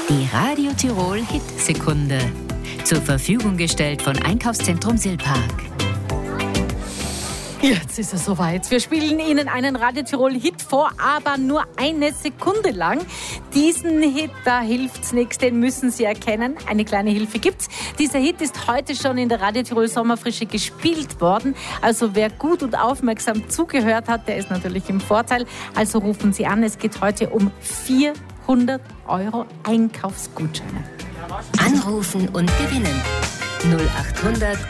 Die Radio Tirol Hit-Sekunde. Zur Verfügung gestellt von Einkaufszentrum Silpark. Jetzt ist es soweit. Wir spielen Ihnen einen Radio Tirol Hit vor, aber nur eine Sekunde lang. Diesen Hit, da hilft's nichts, den müssen Sie erkennen. Eine kleine Hilfe gibt's. Dieser Hit ist heute schon in der Radio Tirol Sommerfrische gespielt worden. Also wer gut und aufmerksam zugehört hat, der ist natürlich im Vorteil. Also rufen Sie an. Es geht heute um 400 € Einkaufsgutscheine. Anrufen und gewinnen. 0800